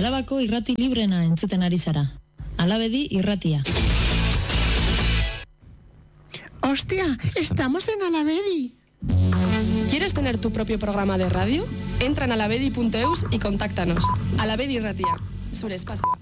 Arabako irrati librena entzuten ari zara. Alabedi irratia. ¡Hostia! ¡Estamos en Alabedi! ¿Quieres tener tu propio programa de radio? Entra en alabedi.eus y contáctanos. Alabedi irratia, zure espazioa.